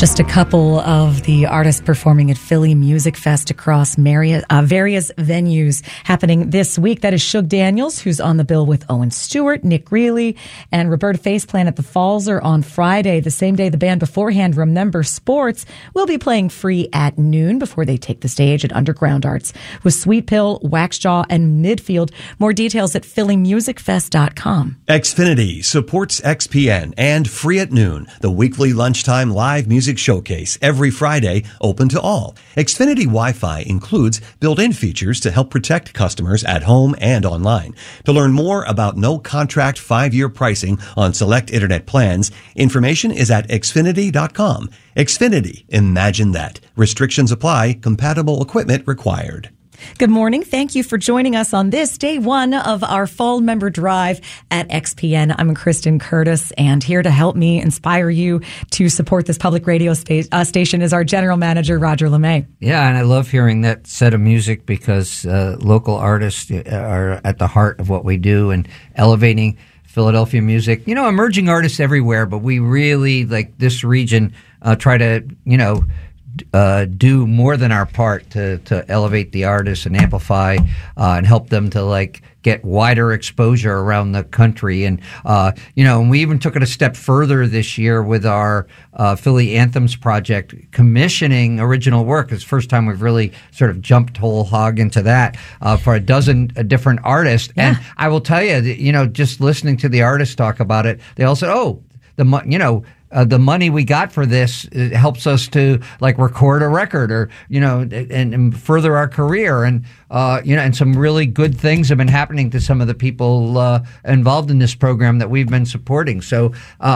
Just a couple of the artists performing at Philly Music Fest across various venues happening this week. That is Shug Daniels, who's on the bill with Owen Stewart, Nick Reilly, and Roberta Faceplant at the Falzer on Friday. The same day the band beforehand, Remember Sports, will be playing free at noon before they take the stage at Underground Arts with Sweet Pill, Waxjaw, and Midfield. More details at phillymusicfest.com. Xfinity supports XPN and Free at Noon, the weekly lunchtime live music showcase every Friday, open to all. Xfinity Wi-Fi includes built-in features to help protect customers at home and online. To learn more about no-contract 5-year pricing on select internet plans, information is at xfinity.com. Xfinity, imagine that. Restrictions apply. Compatible equipment required. Good morning. Thank you for joining us on this day one of our fall member drive at XPN. I'm Kristen Curtis, and here to help me inspire you to support this public radio station is our general manager, Roger LeMay. Yeah, and I love hearing that set of music because local artists are at the heart of what we do and elevating Philadelphia music. You know, emerging artists everywhere, but we really, like this region, try to, do more than our part to elevate the artists and amplify and help them to get wider exposure around the country. And and we even took it a step further this year with our Philly Anthems project, commissioning original work. It's the first time we've really sort of jumped whole hog into that for a dozen different artists. Yeah. And I will tell you, just listening to the artists talk about it, they all said, the money we got for this helps us to record a record or, and further our career. And, and some really good things have been happening to some of the people involved in this program that we've been supporting. So,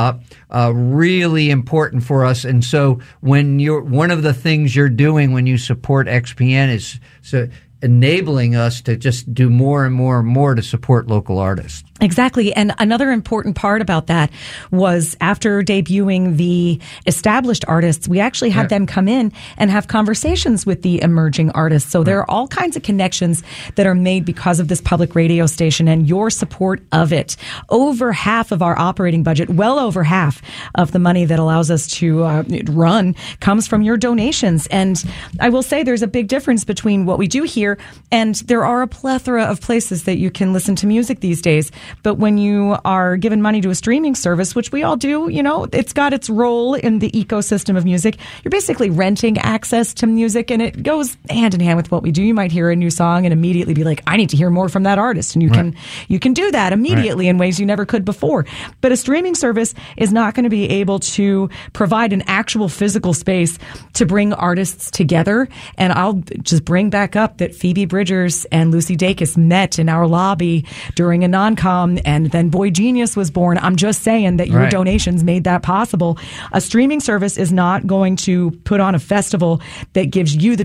really important for us. And so one of the things you're doing when you support XPN is enabling us to just do more and more and more to support local artists. Exactly. And another important part about that was after debuting the established artists, we actually had them come in and have conversations with the emerging artists. So there are all kinds of connections that are made because of this public radio station and your support of it. Over half of our operating budget, well over half of the money that allows us to run comes from your donations. And I will say there's a big difference between what we do here, and there are a plethora of places that you can listen to music these days. But when you are given money to a streaming service, which we all do, it's got its role in the ecosystem of music. You're basically renting access to music, and it goes hand in hand with what we do. You might hear a new song and immediately be like, I need to hear more from that artist. And you can do that immediately in ways you never could before. But a streaming service is not going to be able to provide an actual physical space to bring artists together. And I'll just bring back up that Phoebe Bridgers and Lucy Dacus met in our lobby during a non-com, and then Boy Genius was born. I'm just saying that your donations made that possible. A streaming service is not going to put on a festival that gives you the